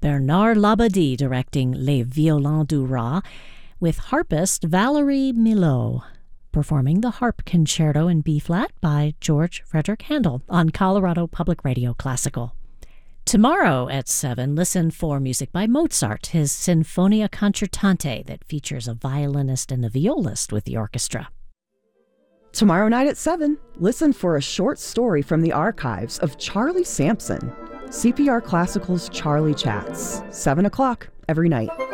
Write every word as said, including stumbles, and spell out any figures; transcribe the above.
Bernard Labadie directing Les Violons du Roi, with harpist Valerie Milot performing the Harp Concerto in B-flat by George Frederick Handel on Colorado Public Radio Classical. Tomorrow at seven, listen for music by Mozart, his Sinfonia Concertante that features a violinist and a violist with the orchestra. Tomorrow night at seven, listen for a short story from the archives of Charlie Sampson. C P R Classical's Charlie Chats, seven o'clock every night.